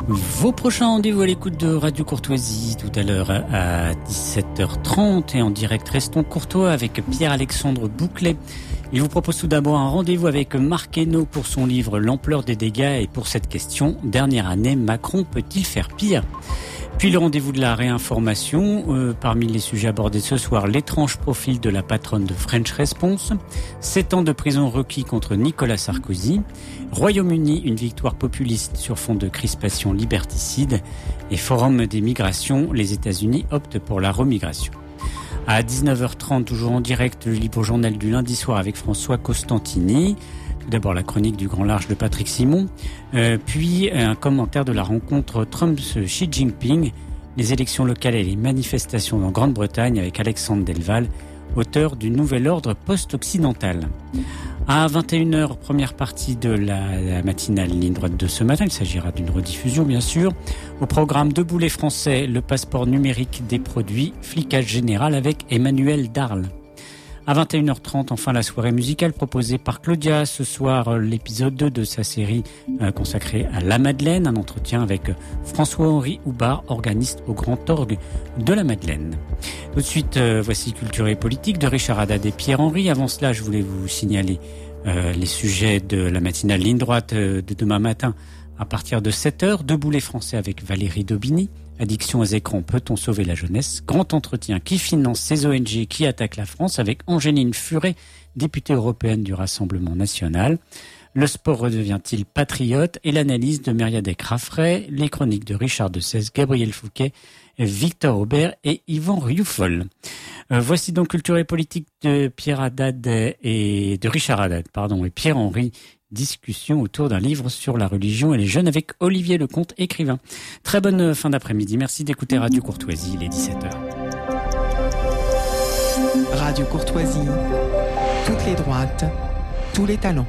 Vos prochains rendez-vous à l'écoute de Radio Courtoisie tout à l'heure à 17h30 et en direct Restons Courtois avec Pierre-Alexandre Bouclet. Il vous propose tout d'abord un rendez-vous avec Marc Hainaut pour son livre L'ampleur des dégâts et pour cette question, dernière année, Macron peut-il faire pire ? Puis le rendez-vous de la réinformation, parmi les sujets abordés ce soir, l'étrange profil de la patronne de French Response, 7 ans de prison requis contre Nicolas Sarkozy, Royaume-Uni, une victoire populiste sur fond de crispation liberticide, et Forum des migrations, les États-Unis optent pour la remigration. À 19h30, toujours en direct, le Libre Journal du lundi soir avec François Costantini. Tout d'abord la chronique du Grand Large de Patrick Simon, puis un commentaire de la rencontre Trump-Xi Jinping, les élections locales et les manifestations en Grande-Bretagne avec Alexandre Delval, auteur du Nouvel Ordre post-occidental. À 21h, première partie de la matinale ligne droite de ce matin, il s'agira d'une rediffusion bien sûr. Au programme Debout les Français, le passeport numérique des produits, flicage général avec Emmanuel Darle. À 21h30, enfin la soirée musicale proposée par Claudia. Ce soir, l'épisode 2 de sa série consacrée à la Madeleine, un entretien avec François-Henri Houbard, organiste au Grand Orgue de la Madeleine. Tout de suite, voici Culture et Politique de Richard Haddad et Pierre-Henri. Avant cela, je voulais vous signaler les sujets de la matinale ligne droite de demain matin à partir de 7h. Debout les Français avec Valérie Daubigny. Addiction aux écrans, peut-on sauver la jeunesse ? Grand entretien qui finance ces ONG qui attaquent la France avec Angéline Furet, députée européenne du Rassemblement national. Le sport redevient-il patriote ? Et l'analyse de Mériadec Raffray, les chroniques de Richard de Sez, Gabriel Fouquet, Victor Aubert et Yvan Rioufol. Voici donc Culture et Politique de Pierre Haddad et de Richard Haddad, et Pierre-Henri. Discussion autour d'un livre sur la religion et les jeunes avec Olivier Lecomte, écrivain. Très bonne fin d'après-midi. Merci d'écouter Radio Courtoisie, il est 17h. Radio Courtoisie, toutes les droites, tous les talents.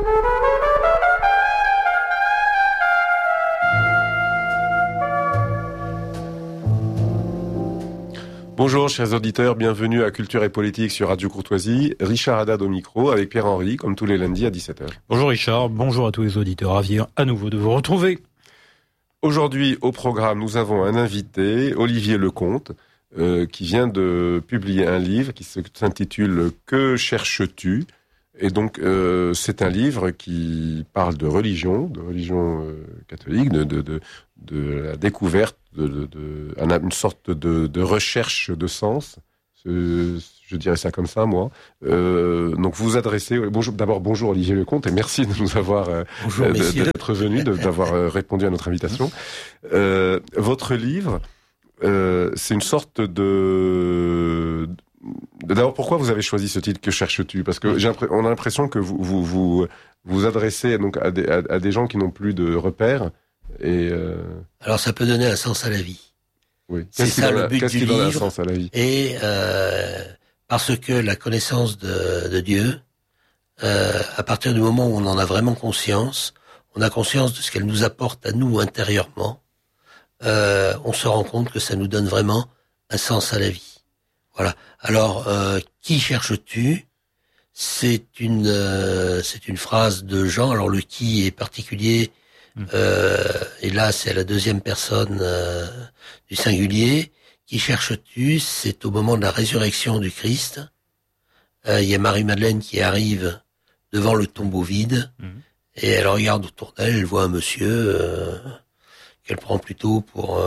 Bonjour chers auditeurs, bienvenue à Culture et Politique sur Radio Courtoisie. Richard Haddad au micro avec Pierre-Henri, comme tous les lundis à 17h. Bonjour Richard, bonjour à tous les auditeurs, ravi à nouveau de vous retrouver. Aujourd'hui au programme, nous avons un invité, Olivier Lecomte, qui vient de publier un livre qui s'intitule « Que cherches-tu ?» Et donc c'est un livre qui parle de religion catholique, de la découverte, une sorte de recherche de sens. Je dirais ça comme ça, moi. Donc vous vous adressez. Bonjour Olivier Lecomte et merci de nous avoir d'être venu, d'avoir répondu à notre invitation. Votre livre, c'est une sorte de. D'abord, pourquoi vous avez choisi ce titre ? Que cherches-tu ? Parce que on a l'impression que vous adressez donc à des gens qui n'ont plus de repères. Et Alors, ça peut donner un sens à la vie. Oui. C'est ça le but du livre. Donne un sens à la vie ? Et parce que la connaissance de Dieu, à partir du moment où on en a vraiment conscience, on a conscience de ce qu'elle nous apporte à nous intérieurement, on se rend compte que ça nous donne vraiment un sens à la vie. Voilà. Alors, qui cherches-tu ? C'est une phrase de Jean. Alors le qui est particulier. Et là, c'est à la deuxième personne du singulier. Qui cherches-tu ? C'est au moment de la résurrection du Christ. Il y a Marie-Madeleine qui arrive devant le tombeau vide. Et elle regarde autour d'elle, elle voit un monsieur qu'elle prend plutôt pour...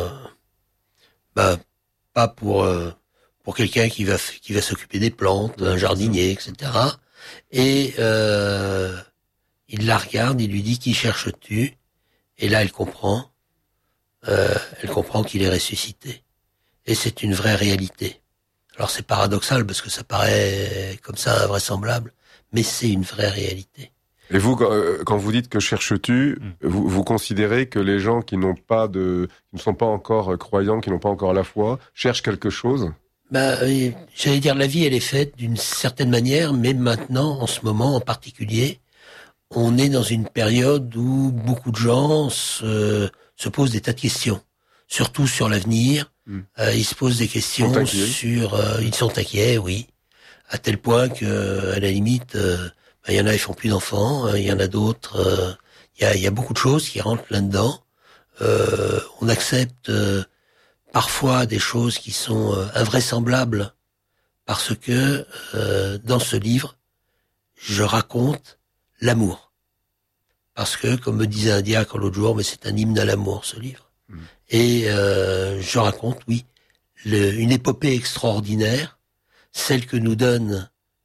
pas pour quelqu'un qui va s'occuper des plantes, un jardinier, etc. Et il la regarde, il lui dit « Qui cherches-tu » Et là, elle comprend qu'il est ressuscité. Et c'est une vraie réalité. Alors c'est paradoxal parce que ça paraît comme ça invraisemblable, mais c'est une vraie réalité. Et vous, quand vous dites que cherches-tu, vous considérez que les gens qui ne sont pas encore croyants, qui n'ont pas encore la foi, cherchent quelque chose ? J'allais dire, la vie, elle est faite d'une certaine manière, mais maintenant, en ce moment en particulier, on est dans une période où beaucoup de gens se posent des tas de questions, surtout sur l'avenir. Ils se posent des questions ils sont inquiets, oui, à tel point que, à la limite, il y en a, ils font plus d'enfants, il y en a d'autres, il y a beaucoup de choses qui rentrent là-dedans. on accepte parfois des choses qui sont invraisemblables parce que dans ce livre, je raconte l'amour. Parce que, comme me disait un diacre l'autre jour, mais c'est un hymne à l'amour, ce livre. Et je raconte, oui, une épopée extraordinaire, celle que nous donne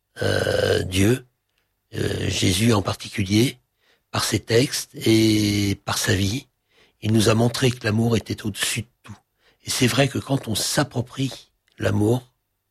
Dieu, Jésus en particulier, par ses textes et par sa vie. Il nous a montré que l'amour était au-dessus de tout. Et c'est vrai que quand on s'approprie l'amour,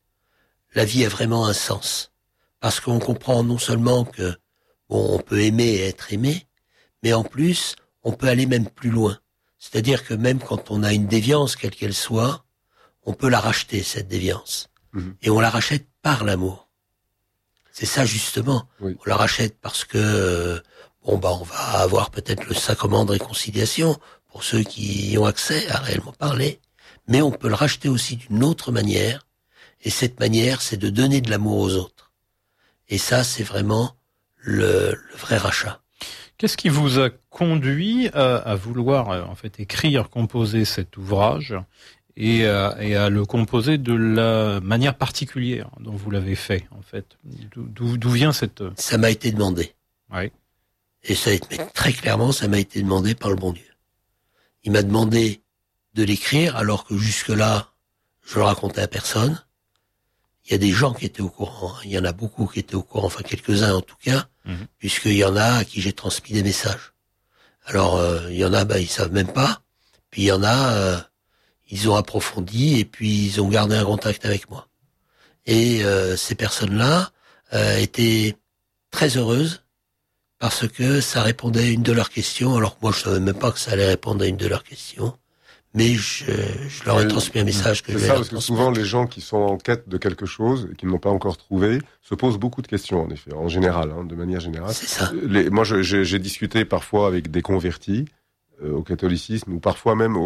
la vie a vraiment un sens. Parce qu'on comprend non seulement que, on peut aimer et être aimé, mais en plus, on peut aller même plus loin. C'est-à-dire que même quand on a une déviance, quelle qu'elle soit, on peut la racheter, cette déviance. Et on la rachète par l'amour. C'est ça, justement. Oui. On la rachète parce que, on va avoir peut-être le sacrement de réconciliation pour ceux qui y ont accès à réellement parler. Mais on peut le racheter aussi d'une autre manière. Et cette manière, c'est de donner de l'amour aux autres. Et ça, c'est vraiment le vrai rachat. Qu'est-ce qui vous a conduit à vouloir en fait écrire, composer cet ouvrage et à le composer de la manière particulière dont vous l'avez fait en fait? D'où vient cette... Ça m'a été demandé. Oui. Et ça a été, très clairement, ça m'a été demandé par le bon Dieu. Il m'a demandé de l'écrire alors que jusque-là, je le racontais à personne. Il y a des gens qui étaient au courant. Il y en a beaucoup qui étaient au courant, enfin quelques-uns en tout cas, puisqu'il y en a à qui j'ai transmis des messages. Alors, il y en a, ils savent même pas. Puis il y en a, ils ont approfondi et puis ils ont gardé un contact avec moi. Et ces personnes-là étaient très heureuses parce que ça répondait à une de leurs questions. Alors moi, je savais même pas que ça allait répondre à une de leurs questions. Mais je leur ai transmis un message que je vais leur transmettre. C'est ça, parce que souvent, les gens qui sont en quête de quelque chose et qui ne l'ont pas encore trouvé se posent beaucoup de questions, en effet, en général, de manière générale. C'est ça. Moi, j'ai discuté parfois avec des convertis au catholicisme ou parfois même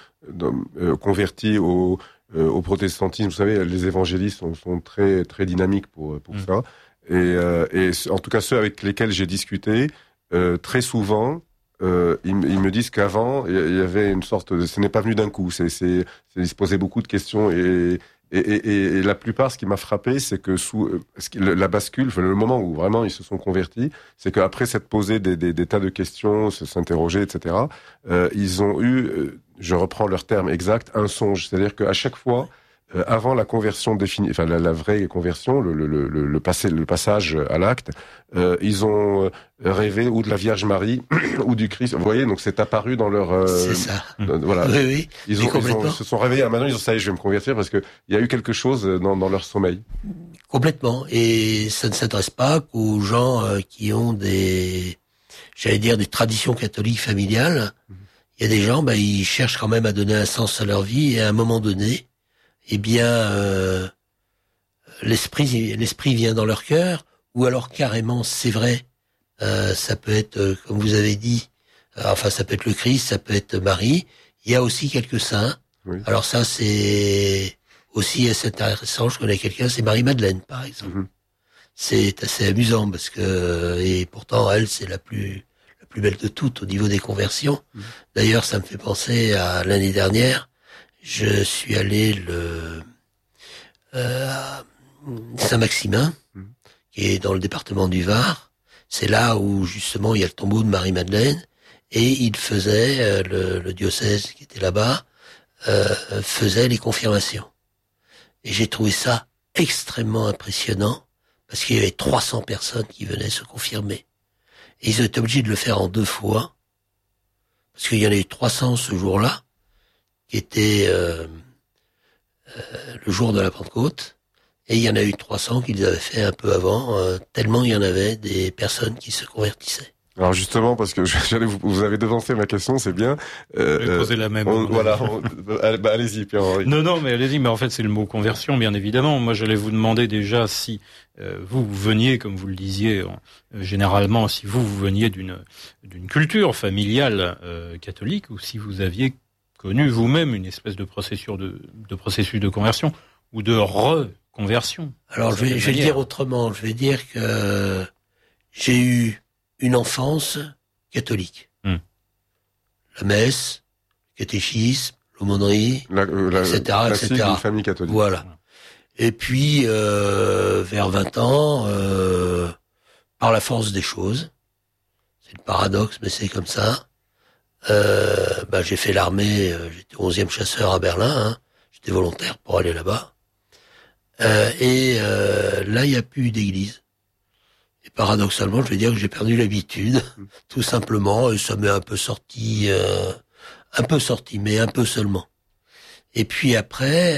convertis au protestantisme. Vous savez, les évangélistes sont très très dynamiques pour ça. Et en tout cas, ceux avec lesquels j'ai discuté, très souvent, ils me disent qu'avant, il y avait une sorte de... Ce n'est pas venu d'un coup. Ils se posaient beaucoup de questions et la plupart, ce qui m'a frappé, c'est que la bascule, le moment où vraiment ils se sont convertis, c'est qu'après s'être posé des tas de questions, s'interroger, etc., ils ont eu, je reprends leur terme exact, un songe. C'est-à-dire qu'à chaque fois, avant la conversion définie, enfin la vraie conversion, le passage à l'acte, ils ont rêvé ou de la Vierge Marie ou du Christ. Vous voyez, donc c'est apparu dans leur. C'est ça. Voilà. Oui. Ils se sont réveillés. Maintenant, ils ont ça y est, je vais me convertir parce que il y a eu quelque chose dans leur sommeil. Complètement. Et ça ne s'adresse pas qu'aux gens qui ont des traditions catholiques familiales. Il y a des gens, ils cherchent quand même à donner un sens à leur vie et à un moment donné, eh bien, l'esprit vient dans leur cœur, ou alors carrément, c'est vrai, ça peut être, comme vous avez dit, ça peut être le Christ, ça peut être Marie. Il y a aussi quelques saints. Oui. Alors ça, c'est aussi assez intéressant. Je connais quelqu'un, c'est Marie-Madeleine, par exemple. C'est assez amusant parce que, et pourtant, elle, c'est la plus belle de toutes au niveau des conversions. D'ailleurs, ça me fait penser à l'année dernière. Je suis allé à Saint-Maximin, qui est dans le département du Var. C'est là où, justement, il y a le tombeau de Marie-Madeleine. Et il faisait, le diocèse qui était là-bas, faisait les confirmations. Et j'ai trouvé ça extrêmement impressionnant, parce qu'il y avait 300 personnes qui venaient se confirmer. Et ils ont été obligés de le faire en 2 fois, parce qu'il y en a eu 300 ce jour-là, qui était le jour de la Pentecôte, et il y en a eu 300 qu'ils avaient fait un peu avant, tellement il y en avait des personnes qui se convertissaient. Alors justement, parce que vous avez devancé ma question, c'est bien. Je vais poser la même. Allez-y, Pierre-Henri. Non, mais allez-y. Mais en fait, c'est le mot conversion, bien évidemment. Moi, j'allais vous demander déjà si vous veniez, comme vous le disiez, généralement, si vous veniez d'une culture familiale catholique, ou si vous aviez connu vous-même une espèce de processus de conversion ou de reconversion. Alors, je vais le dire autrement. Je vais dire que j'ai eu une enfance catholique. La messe, catéchisme, l'aumônerie, etc., classique etc. d'une famille catholique. Voilà. Et puis, vers 20 ans, par la force des choses, c'est le paradoxe, mais c'est comme ça, j'ai fait l'armée, j'étais 11e chasseur à Berlin, hein, j'étais volontaire pour aller là-bas. Là, il n'y a plus d'église. Et paradoxalement, je vais dire que j'ai perdu l'habitude, tout simplement, et ça m'est un peu sorti, mais un peu seulement. Et puis après,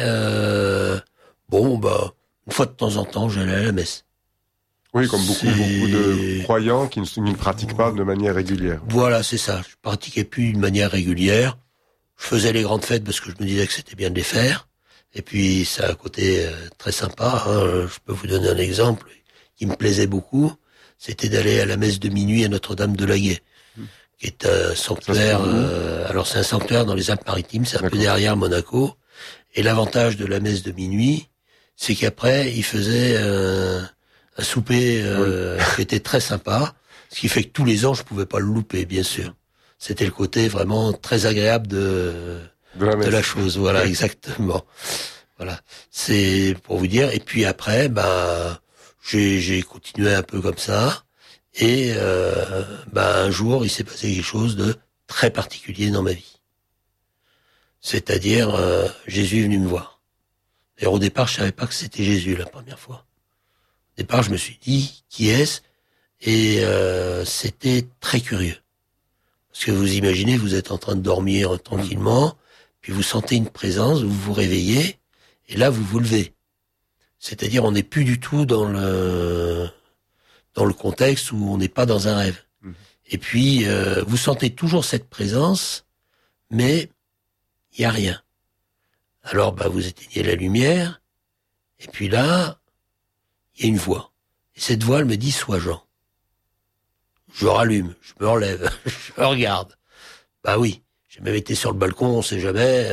une fois de temps en temps, j'allais à la messe. Oui, comme beaucoup de croyants qui ne pratiquent pas de manière régulière. Voilà, c'est ça. Je pratiquais plus d'une manière régulière. Je faisais les grandes fêtes parce que je me disais que c'était bien de les faire. Et puis, ça a un côté très sympa. Hein. Je peux vous donner un exemple qui me plaisait beaucoup. C'était d'aller à la messe de minuit à Notre-Dame de Laguet, qui est un sanctuaire. Alors, c'est un sanctuaire dans les Alpes-Maritimes. C'est un peu derrière Monaco. Et l'avantage de la messe de minuit, c'est qu'après, il faisait un souper qui était très sympa, ce qui fait que tous les ans, je pouvais pas le louper, bien sûr. C'était le côté vraiment très agréable de la chose. Voilà, exactement. Voilà, c'est pour vous dire. Et puis après, j'ai continué un peu comme ça. Et un jour, il s'est passé quelque chose de très particulier dans ma vie. C'est-à-dire, Jésus est venu me voir. Et au départ, je savais pas que c'était Jésus la première fois. Au départ, je me suis dit, qui est-ce? Et c'était très curieux. Parce que vous imaginez, vous êtes en train de dormir tranquillement, puis vous sentez une présence, vous vous réveillez, et là, vous vous levez. C'est-à-dire, on n'est plus du tout dans le contexte où on n'est pas dans un rêve. Et puis, vous sentez toujours cette présence, mais il n'y a rien. Alors, vous éteignez la lumière, et puis là, il y a une voix. Et cette voix, elle me dit, sois Jean. Je rallume, je me relève, je regarde. Oui, j'ai même été sur le balcon, on sait jamais.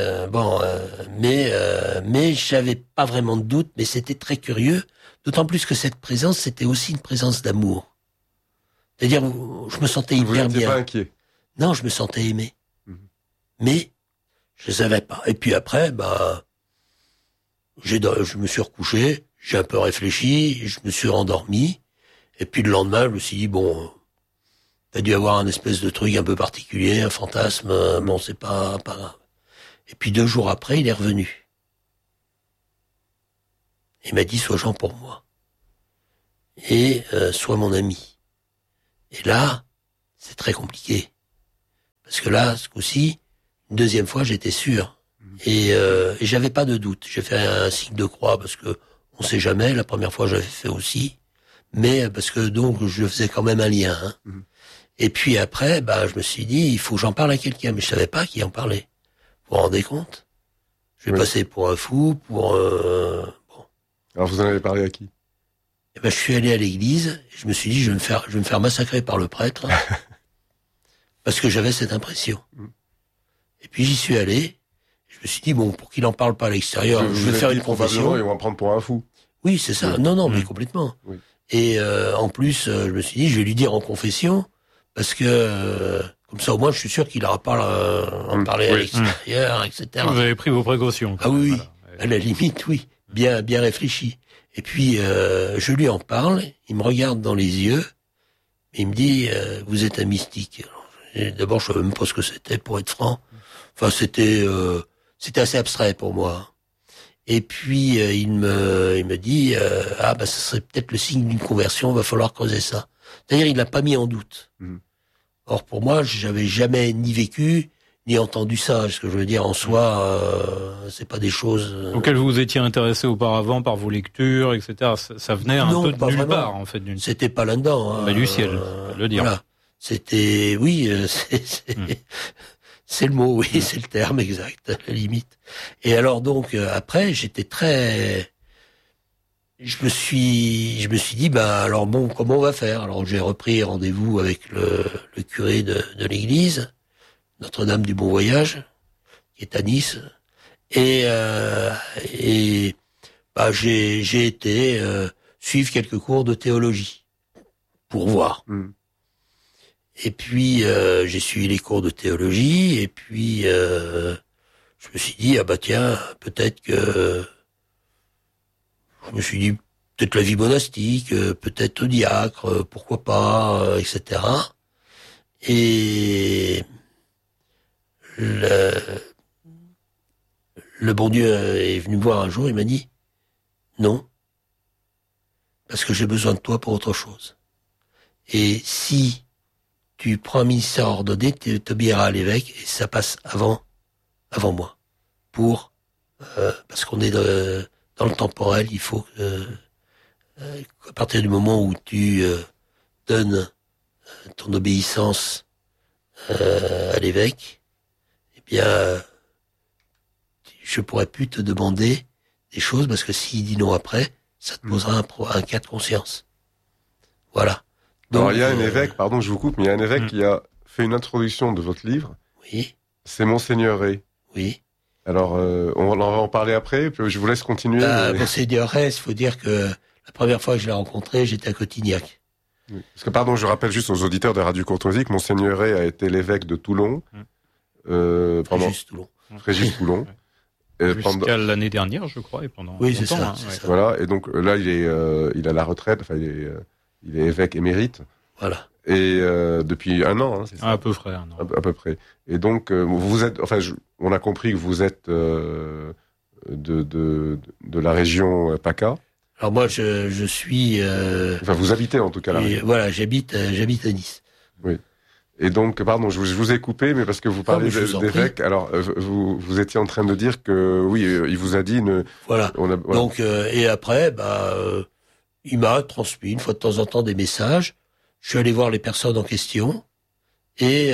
Mais j'avais pas vraiment de doute, mais c'était très curieux. D'autant plus que cette présence, c'était aussi une présence d'amour. C'est-à-dire, je me sentais hyper bien. Vous n'étiez pas inquiet? Non, je me sentais aimé. Mais je ne savais pas. Et puis après, je me suis recouché, j'ai un peu réfléchi, je me suis rendormi. Et puis le lendemain, je me suis dit, t'as dû avoir un espèce de truc un peu particulier, un fantasme, c'est pas grave. Et puis 2 jours après, il est revenu. Il m'a dit, sois Jean pour moi. Et sois mon ami. Et là, c'est très compliqué. Parce que là, ce coup-ci, une deuxième fois, j'étais sûr. Et j'avais pas de doute. J'ai fait un signe de croix parce que on sait jamais. La première fois, j'avais fait aussi. Mais parce que donc, je faisais quand même un lien. Hein. Et puis après, je me suis dit, il faut que j'en parle à quelqu'un. Mais je savais pas qui en parlait. Vous vous rendez compte? Je vais passer pour un fou, Alors vous en avez parlé à qui? Je suis allé à l'église. Et je me suis dit, je vais me faire massacrer par le prêtre. Parce que j'avais cette impression. Et puis j'y suis allé. Je me suis dit, pour qu'il en parle pas à l'extérieur, je vais faire une confession. Ils vont en prendre pour un fou. Oui, c'est ça. Non, mais complètement. Oui. Et en plus, je me suis dit, je vais lui dire en confession, parce que comme ça, au moins, je suis sûr qu'il n'aura pas en parler à l'extérieur, etc. Vous avez pris vos précautions. Ah oui, voilà. À la limite, oui, bien réfléchi. Et puis, je lui en parle, il me regarde dans les yeux, et il me dit, vous êtes un mystique. Alors, d'abord, je ne savais même pas ce que c'était, pour être franc. Enfin, c'était assez abstrait pour moi. Et puis, il me dit, ça serait peut-être le signe d'une conversion, va falloir creuser ça. C'est-à-dire, il l'a pas mis en doute. Or, pour moi, j'avais jamais ni vécu, ni entendu ça. Ce que je veux dire, en soi, c'est pas des choses... auxquelles vous étiez intéressé auparavant par vos lectures, etc. Ça venait un peu de nulle part, en fait. C'était pas là-dedans. Hein, du ciel, je le dire. Voilà. C'était... Oui, c'est le mot, oui, c'est le terme exact, à la limite. Et alors donc, après, j'étais très... Je me suis dit, alors comment on va faire? Alors j'ai repris rendez-vous avec le curé de l'église, Notre-Dame du Bon Voyage, qui est à Nice. Et j'ai été suivre quelques cours de théologie, pour voir. Et puis j'ai suivi les cours de théologie, et puis je me suis dit tiens, peut-être que je me suis dit peut-être la vie monastique, peut-être diacre, pourquoi pas, etc. Et le bon Dieu est venu me voir un jour, il m'a dit non, parce que j'ai besoin de toi pour autre chose. Et si tu prends un ministère ordonné, tu t'obéiras à l'évêque, et ça passe avant moi. Parce qu'on est dans le temporel, il faut qu'à partir du moment où tu donnes ton obéissance à l'évêque, eh bien, je pourrais plus te demander des choses, parce que s'il dit non après, ça te posera un cas de conscience. Voilà. Donc, alors il y a un évêque, pardon je vous coupe, mais il y a un évêque qui a fait une introduction de votre livre. Oui. C'est Monseigneur Rey. Oui. Alors on va en parler après, puis je vous laisse continuer. Monseigneur Rey, il faut dire que la première fois que je l'ai rencontré, j'étais à Cotignac. Oui. Parce que pardon, je rappelle juste aux auditeurs de Radio Courtoisie que Monseigneur Rey a été l'évêque de Toulon. Fréjus Toulon. Jusqu'à l'année dernière, je crois, et pendant oui, longtemps. C'est ça. Voilà, et donc là, il est à la retraite, enfin, il est évêque émérite. Voilà. Et depuis un an, c'est ça. À peu près un an. À peu près. Et donc, vous êtes, on a compris que vous êtes de la région PACA. Alors moi, je suis. Vous habitez en tout cas là. Voilà, j'habite à Nice. Oui. Et donc, pardon, je vous ai coupé, mais parce que vous parlez d'évêque. Alors, vous étiez en train de dire que oui, il vous a dit. Voilà. Voilà. Donc, et après, il m'a transmis une fois de temps en temps des messages. Je suis allé voir les personnes en question, et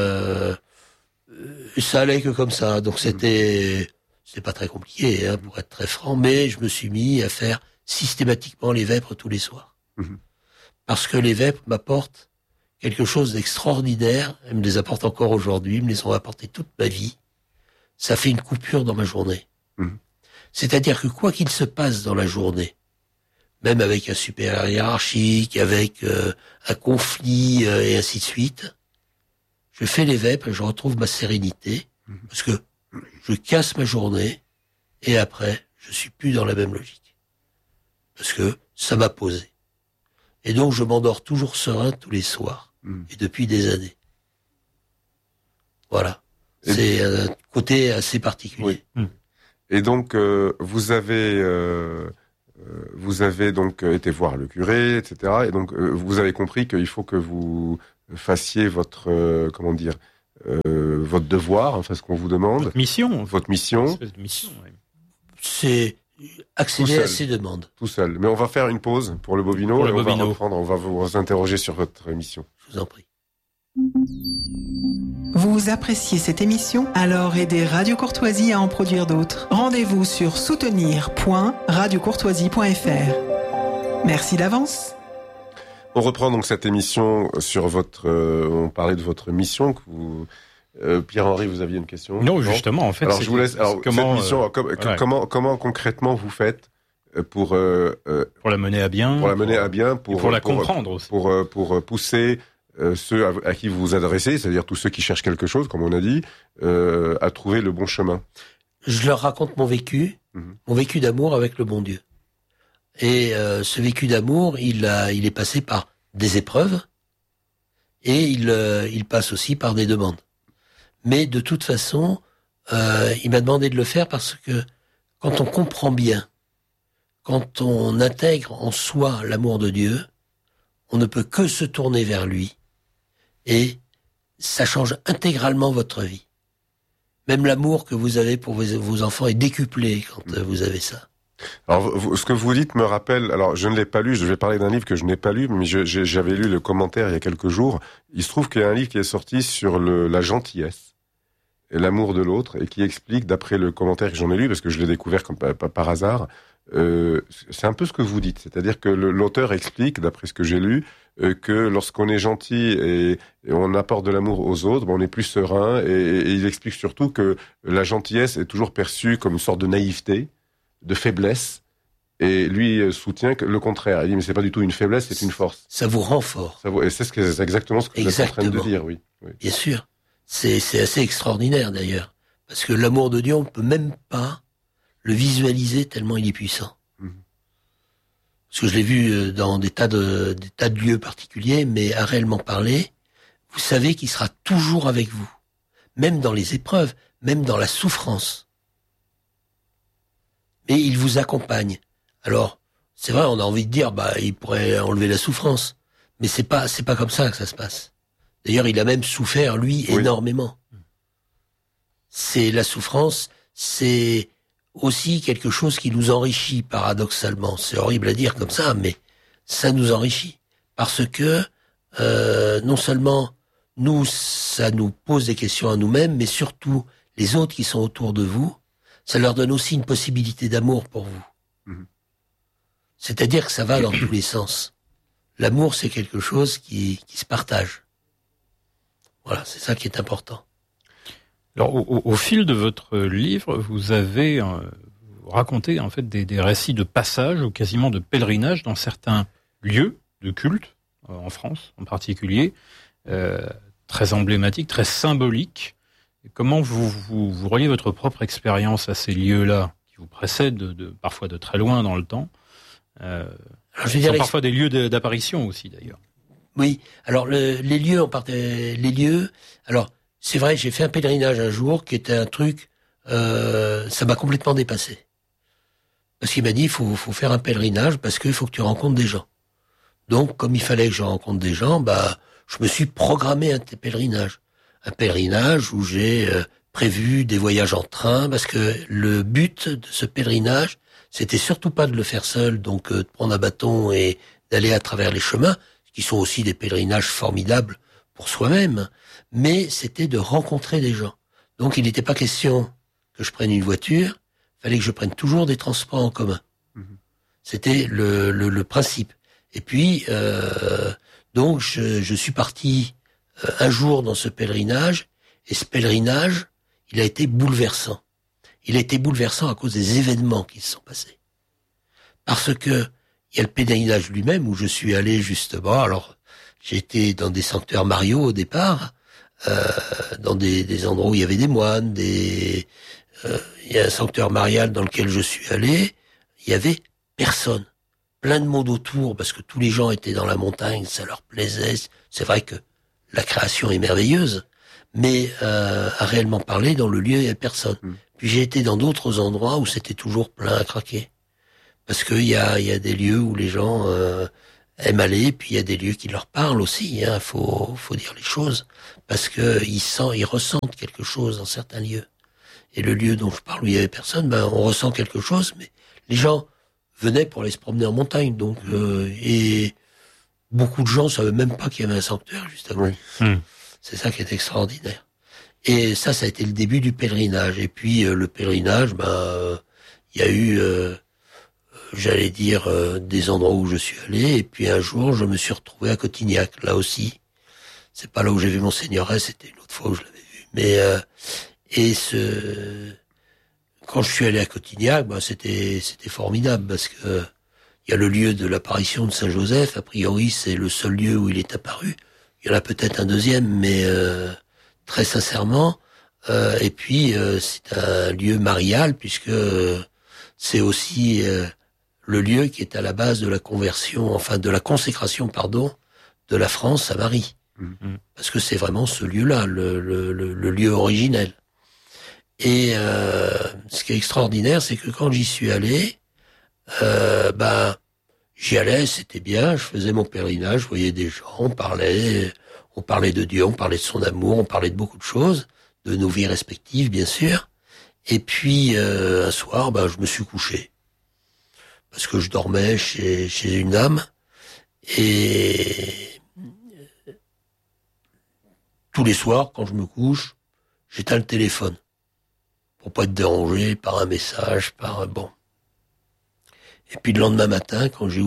ça allait que comme ça. Donc c'était pas très compliqué, pour être très franc, mais je me suis mis à faire systématiquement les vêpres tous les soirs, parce que les vêpres m'apportent quelque chose d'extraordinaire. Elles me les apportent encore aujourd'hui, me les ont apporté toute ma vie. Ça fait une coupure dans ma journée. C'est-à-dire que quoi qu'il se passe dans la journée, même avec un supérieur hiérarchique, avec un conflit et ainsi de suite, je fais les vêpres et je retrouve ma sérénité, parce que je casse ma journée, et après, je suis plus dans la même logique. Parce que ça m'a posé. Et donc, je m'endors toujours serein tous les soirs. Et depuis des années. Voilà. C'est un côté assez particulier. Oui. Et donc, vous avez donc été voir le curé, etc. Et donc, vous avez compris qu'il faut que vous fassiez votre votre devoir, enfin ce qu'on vous demande. Votre mission. Votre mission. Une espèce de mission, oui. C'est accéder à ces demandes. Tout seul. Mais on va faire une pause pour le Bobino. Pour le Bobino. Bobino. On va reprendre, on va vous interroger sur votre mission. Je vous en prie. Vous appréciez cette émission? Alors aidez Radio Courtoisie à en produire d'autres. Rendez-vous sur soutenir.radiocourtoisie.fr. Merci d'avance. On reprend donc cette émission sur on parlait de votre mission que vous... Pierre-Henri, vous aviez une question? Non, justement, en fait. Alors je vous laisse. Alors comment, cette mission, comment concrètement vous faites pour la mener à bien? Pour la mener à bien, pour la comprendre aussi. Pour pousser ceux à qui vous vous adressez, c'est-à-dire tous ceux qui cherchent quelque chose, comme on a dit, à trouver le bon chemin. Je leur raconte mon vécu d'amour avec le bon Dieu. Et ce vécu d'amour, il est passé par des épreuves, et il passe aussi par des demandes. Mais de toute façon, il m'a demandé de le faire parce que quand on comprend bien, quand on intègre en soi l'amour de Dieu, on ne peut que se tourner vers lui, et ça change intégralement votre vie. Même l'amour que vous avez pour vos enfants est décuplé quand vous avez ça. Alors, ce que vous dites me rappelle, alors je ne l'ai pas lu, je vais parler d'un livre que je n'ai pas lu, mais j'avais lu le commentaire il y a quelques jours. Il se trouve qu'il y a un livre qui est sorti sur la gentillesse et l'amour de l'autre, et qui explique, d'après le commentaire que j'en ai lu, parce que je l'ai découvert comme par hasard, c'est un peu ce que vous dites. C'est-à-dire que l'auteur explique, d'après ce que j'ai lu, que lorsqu'on est gentil et on apporte de l'amour aux autres, on est plus serein, et il explique surtout que la gentillesse est toujours perçue comme une sorte de naïveté, de faiblesse, Et lui soutient que le contraire. Il dit mais c'est pas du tout une faiblesse, c'est une force. Ça vous rend fort. Et c'est exactement ce que vous êtes en train de dire, oui. Bien sûr. C'est assez extraordinaire d'ailleurs. Parce que l'amour de Dieu, on ne peut même pas le visualiser tellement il est puissant. Parce que je l'ai vu dans des tas de lieux particuliers, mais à réellement parler, vous savez qu'il sera toujours avec vous. Même dans les épreuves, même dans la souffrance. Mais il vous accompagne. Alors, c'est vrai, on a envie de dire, il pourrait enlever la souffrance. Mais c'est pas comme ça que ça se passe. D'ailleurs, il a même souffert, lui, énormément. C'est la souffrance, c'est aussi quelque chose qui nous enrichit, paradoxalement. C'est horrible à dire comme ça, mais ça nous enrichit. Parce que, non seulement nous, ça nous pose des questions à nous-mêmes, mais surtout, les autres qui sont autour de vous, ça leur donne aussi une possibilité d'amour pour vous. C'est-à-dire que ça va dans tous les sens. L'amour, c'est quelque chose qui se partage. Voilà, c'est ça qui est important. Alors, au fil de votre livre, vous avez raconté en fait des récits de passage ou quasiment de pèlerinage dans certains lieux de culte, en France en particulier, très emblématiques, très symboliques. Comment vous reliez votre propre expérience à ces lieux-là, qui vous précèdent parfois de très loin dans le temps? Alors, je veux dire, parfois des lieux d'apparition aussi, d'ailleurs. Oui. Alors, les lieux. Alors, c'est vrai, j'ai fait un pèlerinage un jour qui était un truc, ça m'a complètement dépassé. Parce qu'il m'a dit, il faut faire un pèlerinage parce qu'il faut que tu rencontres des gens. Donc, comme il fallait que je rencontre des gens, je me suis programmé un pèlerinage. Un pèlerinage où j'ai prévu des voyages en train, parce que le but de ce pèlerinage, c'était surtout pas de le faire seul, donc de prendre un bâton et d'aller à travers les chemins, qui sont aussi des pèlerinages formidables pour soi-même, mais c'était de rencontrer des gens. Donc il n'était pas question que je prenne une voiture, il fallait que je prenne toujours des transports en commun. C'était le principe. Et puis, donc je suis parti un jour dans ce pèlerinage, et ce pèlerinage, il a été bouleversant. Il a été bouleversant à cause des événements qui se sont passés. Parce que il y a le pèlerinage lui-même où je suis allé justement. Alors, j'ai été dans des sanctuaires mariaux au départ, dans des endroits où il y avait des moines, il y a un sanctuaire marial dans lequel je suis allé, il y avait personne. Plein de monde autour, parce que tous les gens étaient dans la montagne, ça leur plaisait. C'est vrai que la création est merveilleuse, mais à réellement parler, dans le lieu, il y a personne. Puis j'ai été dans d'autres endroits où c'était toujours plein à craquer. Parce qu'il y a des lieux où les gens aiment aller, puis il y a des lieux qui leur parlent aussi, faut dire les choses. Parce que ils ressentent quelque chose dans certains lieux. Et le lieu dont je parle où il y avait personne, on ressent quelque chose, mais les gens venaient pour aller se promener en montagne, donc, et beaucoup de gens savaient même pas qu'il y avait un sanctuaire, justement. Oui. C'est ça qui est extraordinaire. Et ça a été le début du pèlerinage. Et puis, le pèlerinage, il y a eu, j'allais dire, des endroits où je suis allé. Et puis, un jour, je me suis retrouvé à Cotignac, là aussi. C'est pas là où j'ai vu Monseigneur, c'était une autre fois où je l'avais vu. Mais, quand je suis allé à Cotignac, c'était formidable parce que il y a le lieu de l'apparition de Saint-Joseph. A priori, c'est le seul lieu où il est apparu. Il y en a peut-être un deuxième, mais très sincèrement. Et puis, c'est un lieu marial puisque c'est aussi le lieu qui est à la base de la conversion, enfin de la consécration, de la France à Marie. Parce que c'est vraiment ce lieu-là, le lieu originel. Et ce qui est extraordinaire, c'est que quand j'y suis allé, j'y allais, c'était bien, je faisais mon pèlerinage, je voyais des gens, on parlait de Dieu, on parlait de son amour, on parlait de beaucoup de choses, de nos vies respectives, bien sûr. Et puis, un soir, je me suis couché. Parce que je dormais chez une dame. Et tous les soirs, quand je me couche, j'éteins le téléphone. Pour pas être dérangé par un message, bon. Et puis le lendemain matin, quand j'ai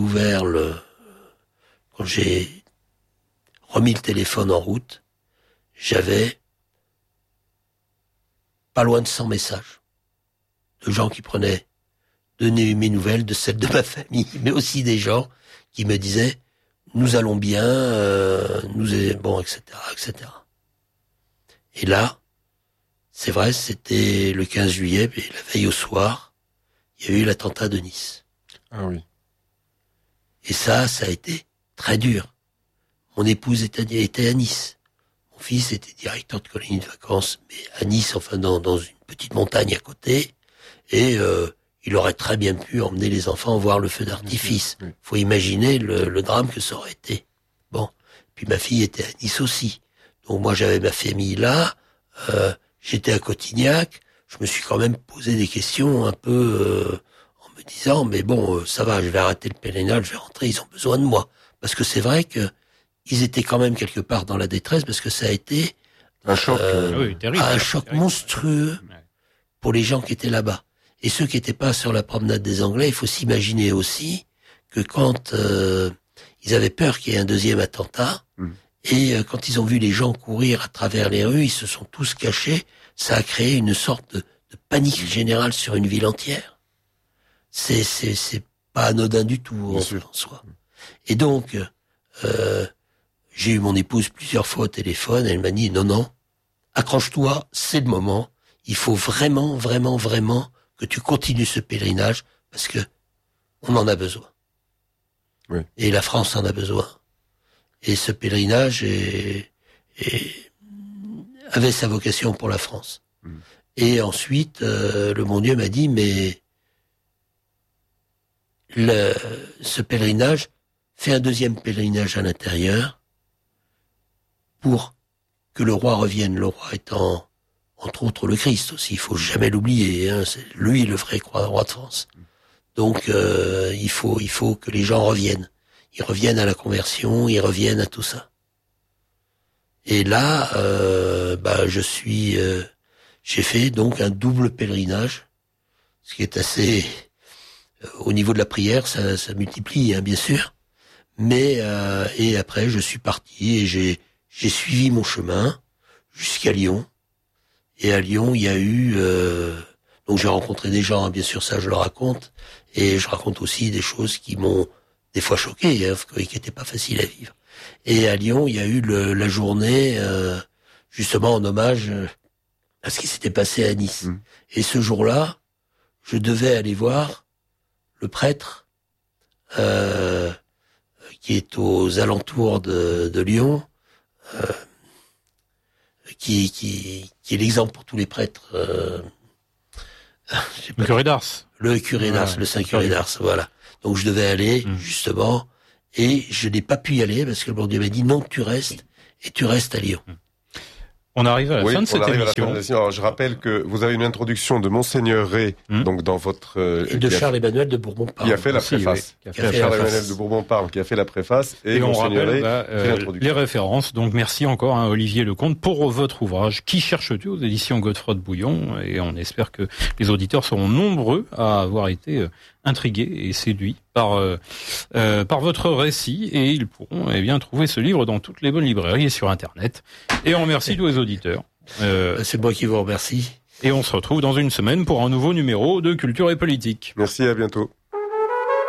remis le téléphone en route, j'avais pas loin de 100 messages de gens qui prenaient donner mes nouvelles de celles de ma famille, mais aussi des gens qui me disaient nous allons bien, bon, etc., etc. Et là, c'est vrai, c'était le 15 juillet, et la veille au soir, il y a eu l'attentat de Nice. Ah oui. Et ça a été très dur. Mon épouse était à Nice. Mon fils était directeur de colonie de vacances, mais à Nice, enfin dans une petite montagne à côté, et il aurait très bien pu emmener les enfants voir le feu d'artifice. Oui. Faut imaginer le drame que ça aurait été. Bon, puis ma fille était à Nice aussi. Donc moi j'avais ma famille là, j'étais à Cotignac, je me suis quand même posé des questions un peu en me disant mais bon ça va, je vais arrêter le pèlerinage, je vais rentrer, ils ont besoin de moi. Parce que c'est vrai que ils étaient quand même quelque part dans la détresse parce que ça a été Un choc. terrible, un choc terrible. monstrueux pour les gens qui étaient là-bas. Et ceux qui n'étaient pas sur la promenade des Anglais, il faut s'imaginer aussi que quand ils avaient peur qu'il y ait un deuxième attentat, et quand ils ont vu les gens courir à travers les rues, ils se sont tous cachés, ça a créé une sorte de panique générale sur une ville entière. C'est pas anodin du tout en soi. Et donc, j'ai eu mon épouse plusieurs fois au téléphone, elle m'a dit non, accroche-toi, c'est le moment, il faut vraiment, vraiment, vraiment que tu continues ce pèlerinage parce que on en a besoin. Oui. Et la France en a besoin. Et ce pèlerinage avait sa vocation pour la France. Et ensuite, le bon Dieu m'a dit, mais ce pèlerinage fait un deuxième pèlerinage à l'intérieur pour que le roi revienne. Le roi étant, entre autres, le Christ aussi. Il faut jamais l'oublier. Hein, c'est lui le vrai roi de France. Donc, il faut que les gens reviennent. Ils reviennent à la conversion, ils reviennent à tout ça. Et là, j'ai fait donc un double pèlerinage, ce qui est assez, au niveau de la prière, ça multiplie, hein, bien sûr. Mais et après, je suis parti et j'ai suivi mon chemin jusqu'à Lyon. Et à Lyon, il y a eu, donc j'ai rencontré des gens, hein, bien sûr, ça je le raconte, et je raconte aussi des choses qui m'ont des fois choqué, hein, qui n'étaient pas faciles à vivre. Et à Lyon, il y a eu la journée, justement en hommage à ce qui s'était passé à Nice. Et ce jour-là, je devais aller voir le prêtre qui est aux alentours de Lyon, qui est l'exemple pour tous les prêtres. Le curé d'Ars. Le curé d'Ars, le Saint curé d'Ars, voilà. Donc je devais aller, justement, et je n'ai pas pu y aller parce que le bon Dieu m'a dit non, tu restes, et tu restes à Lyon. On arrive à la fin de cette émission. Alors, je rappelle que vous avez une introduction de Monseigneur Rey, donc dans votre... et de Charles-Emmanuel de Bourbon-Parme. Qui a fait la préface. Charles-Emmanuel de Bourbon-Parme qui a fait la préface, et on Monseigneur Rey rappelle les références. Donc merci encore à Olivier Lecomte pour votre ouvrage « Qui cherches-tu » aux éditions Godefroy de Bouillon. Et on espère que les auditeurs seront nombreux à avoir été intrigués et séduits par votre récit, et ils pourront trouver ce livre dans toutes les bonnes librairies et sur Internet. Et on remercie tous les auditeurs. C'est moi qui vous remercie. Et on se retrouve dans une semaine pour un nouveau numéro de Culture et Politique. Merci, à bientôt.